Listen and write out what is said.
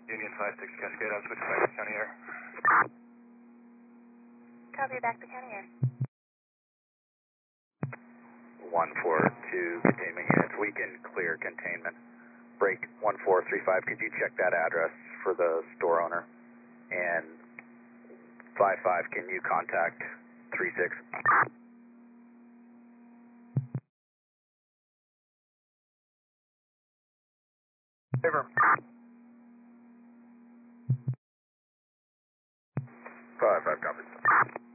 Union 5-6 Cascade, I'll switch back to County Air. Copy, back to County Air. 142 containment units, we can clear containment. Break 1435, could you check that address for the store owner? And 55, can you contact 36? Favor. 55 copies.